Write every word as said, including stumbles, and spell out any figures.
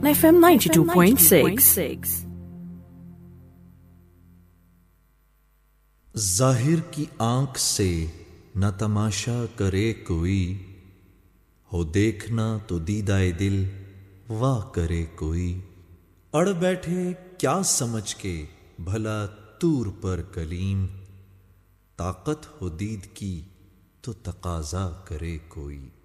F M ninety-two point six. जाहिर की आंख से न तमाशा करे कोई, हो देखना तो दीदाए दिल वाह करे कोई। अड़ बैठे क्या समझ के भला तूर पर कलीम, ताकत हो दीद की तो तकाजा करे कोई।